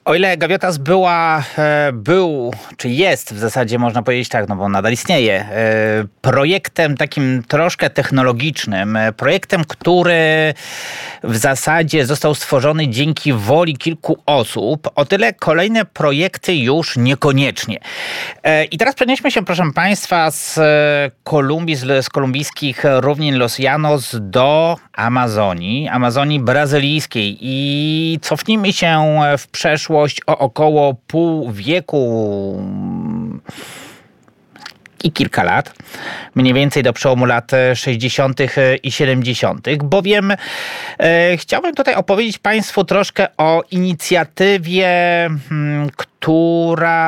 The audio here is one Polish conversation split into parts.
O ile Gaviotas był, czy jest w zasadzie, można powiedzieć tak, no bo nadal istnieje, projektem takim troszkę technologicznym, projektem, który w zasadzie został stworzony dzięki woli kilku osób, o tyle kolejne projekty już niekoniecznie. I teraz przenieśmy się, proszę Państwa, z Kolumbii, z kolumbijskich równin Los Llanos do Amazonii brazylijskiej i cofnijmy się w przeszłość o około pół wieku i kilka lat, mniej więcej do przełomu lat 60. i 70., bowiem chciałbym tutaj opowiedzieć Państwu troszkę o inicjatywie, która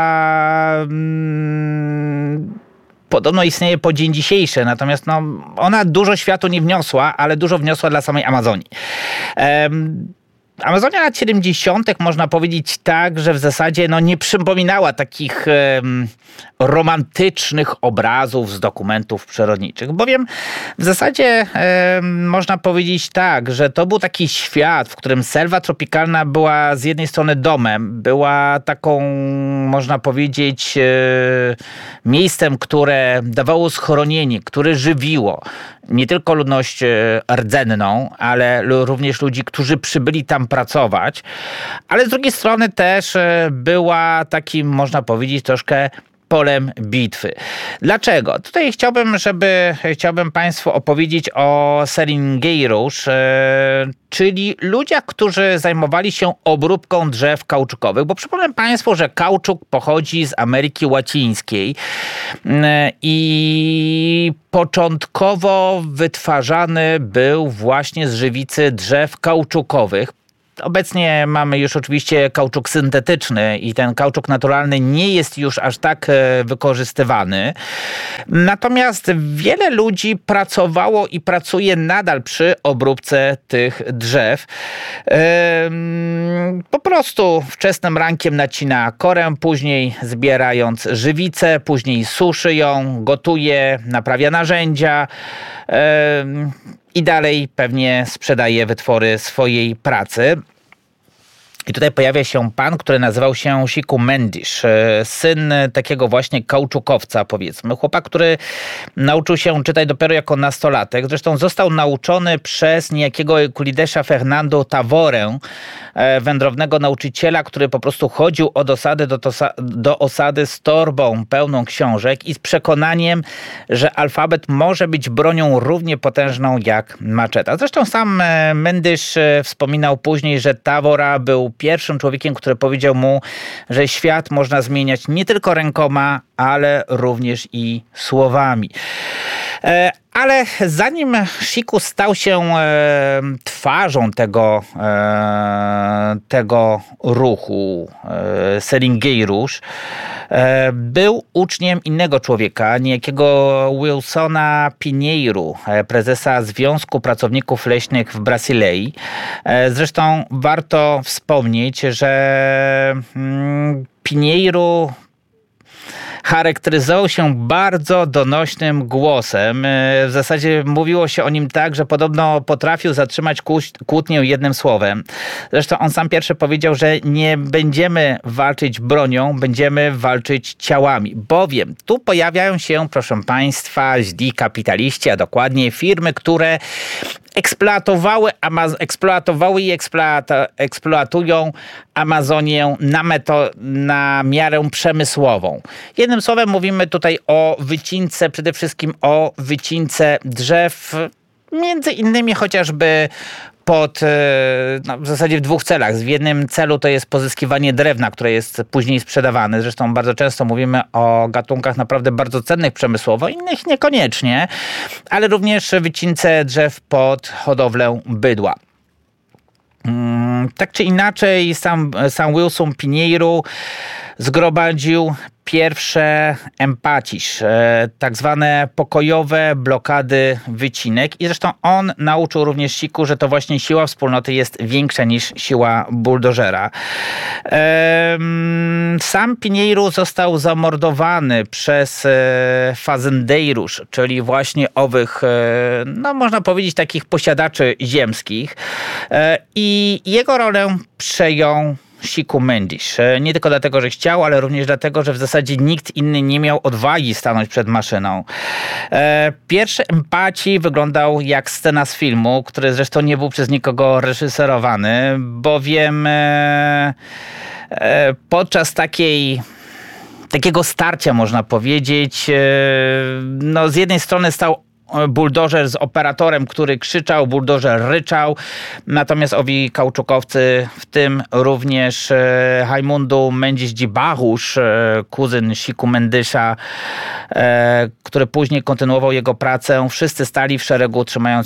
podobno istnieje po dzień dzisiejszy, natomiast ona dużo światu nie wniosła, ale dużo wniosła dla samej Amazonii. Amazonia lat 70. można powiedzieć tak, że w zasadzie nie przypominała takich romantycznych obrazów z dokumentów przyrodniczych, bowiem w zasadzie można powiedzieć tak, że to był taki świat, w którym selwa tropikalna była z jednej strony domem, była taką, można powiedzieć, miejscem, które dawało schronienie, które żywiło nie tylko ludność rdzenną, ale również ludzi, którzy przybyli tam pracować, ale z drugiej strony też była takim, można powiedzieć, troszkę polem bitwy. Dlaczego? Tutaj chciałbym Państwu opowiedzieć o seringueiros, czyli ludziach, którzy zajmowali się obróbką drzew kauczukowych, bo przypomnę Państwu, że kauczuk pochodzi z Ameryki Łacińskiej i początkowo wytwarzany był właśnie z żywicy drzew kauczukowych. Obecnie mamy już oczywiście kauczuk syntetyczny i ten kauczuk naturalny nie jest już aż tak wykorzystywany. Natomiast wiele ludzi pracowało i pracuje nadal przy obróbce tych drzew. Po prostu wczesnym rankiem nacina korę, później zbierając żywicę, później suszy ją, gotuje, naprawia narzędzia i dalej pewnie sprzedaje wytwory swojej pracy. I tutaj pojawia się pan, który nazywał się Chico Mendes, syn takiego właśnie kauczukowca, powiedzmy. Chłopak, który nauczył się czytać dopiero jako nastolatek. Zresztą został nauczony przez niejakiego Euclidesa Fernando Tavorę, wędrownego nauczyciela, który po prostu chodził od osady do osady z torbą pełną książek i z przekonaniem, że alfabet może być bronią równie potężną jak maczeta. Zresztą sam Mendes wspominał później, że Tavora był pierwszym człowiekiem, który powiedział mu, że świat można zmieniać nie tylko rękoma, ale również i słowami. Ale zanim Chico stał się twarzą tego ruchu seringueiros, był uczniem innego człowieka, niejakiego Wilsona Pinheiro, prezesa Związku Pracowników Leśnych w Brazylii. Zresztą warto wspomnieć, że Pinheiro charakteryzował się bardzo donośnym głosem. W zasadzie mówiło się o nim tak, że podobno potrafił zatrzymać kłótnię jednym słowem. Zresztą on sam pierwszy powiedział, że nie będziemy walczyć bronią, będziemy walczyć ciałami. Bowiem tu pojawiają się, proszę Państwa, źli kapitaliści, a dokładnie firmy, które eksploatowały i eksploatują Amazonię na miarę przemysłową. Jednym słowem mówimy tutaj o wycince, przede wszystkim o wycince drzew, między innymi chociażby w zasadzie w dwóch celach. W jednym celu to jest pozyskiwanie drewna, które jest później sprzedawane. Zresztą bardzo często mówimy o gatunkach naprawdę bardzo cennych przemysłowo, innych niekoniecznie, ale również wycince drzew pod hodowlę bydła. Tak czy inaczej, sam Wilson Pinheiro zgromadził pierwsze empacisz, tak zwane pokojowe blokady wycinek i zresztą on nauczył również Chiku, że to właśnie siła wspólnoty jest większa niż siła buldożera. Sam Pinheiro został zamordowany przez fazendeiros, czyli właśnie owych, można powiedzieć, takich posiadaczy ziemskich i jego rolę przejął Siku Mendish. Nie tylko dlatego, że chciał, ale również dlatego, że w zasadzie nikt inny nie miał odwagi stanąć przed maszyną. Pierwszy Empatii wyglądał jak scena z filmu, który zresztą nie był przez nikogo reżyserowany, bowiem podczas takiego starcia, można powiedzieć, no z jednej strony stał buldożer z operatorem, który krzyczał, buldożer ryczał, natomiast owi kauczukowcy, w tym również Raimundo Mendes de Barros, kuzyn Siku Mendisza, który później kontynuował jego pracę, wszyscy stali w szeregu, trzymając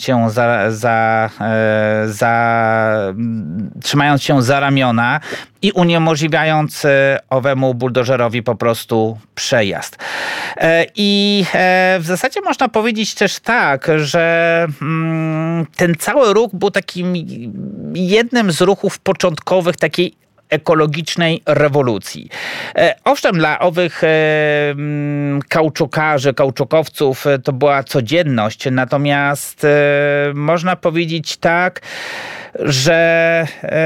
się za ramiona i uniemożliwiając owemu buldożerowi po prostu przejazd. I w zasadzie można powiedzieć też tak, że ten cały ruch był takim jednym z ruchów początkowych takiej ekologicznej rewolucji. Owszem, dla owych kauczukarzy, kauczukowców to była codzienność, natomiast można powiedzieć tak, że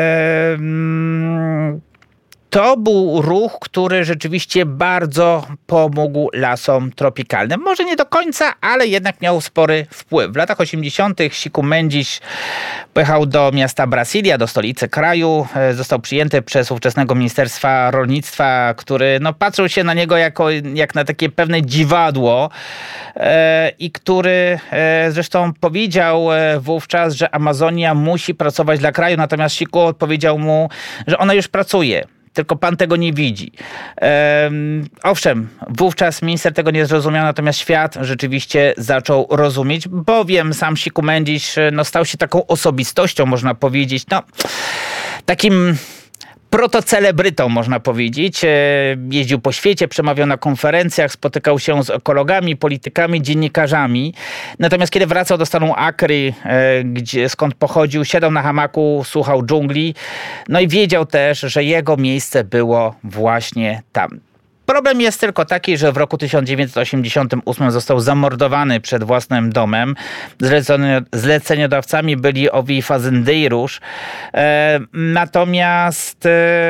to był ruch, który rzeczywiście bardzo pomógł lasom tropikalnym. Może nie do końca, ale jednak miał spory wpływ. W latach 80. Siku Mendish pojechał do miasta Brasilia, do stolicy kraju. Został przyjęty przez ówczesnego Ministerstwa Rolnictwa, który patrzył się na niego jak na takie pewne dziwadło i który zresztą powiedział wówczas, że Amazonia musi pracować dla kraju, natomiast Siku odpowiedział mu, że ona już pracuje. Tylko pan tego nie widzi. Owszem, wówczas minister tego nie zrozumiał, natomiast świat rzeczywiście zaczął rozumieć, bowiem sam Siku Mendish stał się taką osobistością, można powiedzieć, takim protocelebrytą, można powiedzieć. Jeździł po świecie, przemawiał na konferencjach, spotykał się z ekologami, politykami, dziennikarzami. Natomiast kiedy wracał do stanu Akry, skąd pochodził, siadał na hamaku, słuchał dżungli. I wiedział też, że jego miejsce było właśnie tam. Problem jest tylko taki, że w roku 1988 został zamordowany przed własnym domem. Zleceniodawcami byli owi fazendeiros. Natomiast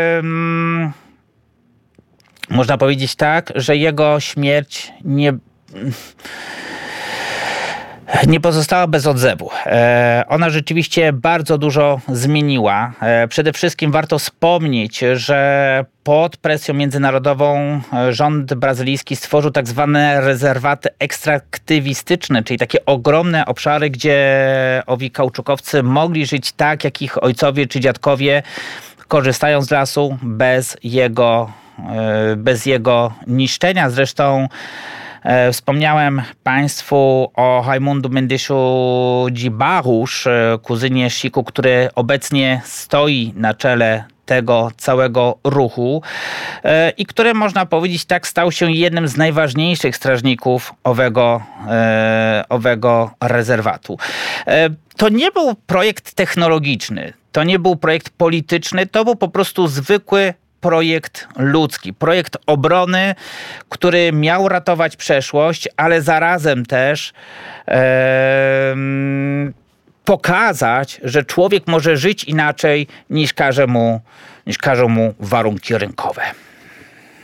można powiedzieć tak, że jego śmierć nie pozostała bez odzewu. Ona rzeczywiście bardzo dużo zmieniła. Przede wszystkim warto wspomnieć, że pod presją międzynarodową rząd brazylijski stworzył tak zwane rezerwaty ekstraktywistyczne, czyli takie ogromne obszary, gdzie owi kauczukowcy mogli żyć tak, jak ich ojcowie czy dziadkowie, korzystając z lasu bez jego niszczenia. Zresztą wspomniałem Państwu o Raimundo Mendiszu de Barros, kuzynie Siku, który obecnie stoi na czele tego całego ruchu i który, można powiedzieć tak, stał się jednym z najważniejszych strażników owego rezerwatu. To nie był projekt technologiczny, to nie był projekt polityczny, to był po prostu zwykły projekt ludzki, projekt obrony, który miał ratować przeszłość, ale zarazem też pokazać, że człowiek może żyć inaczej niż każą mu warunki rynkowe.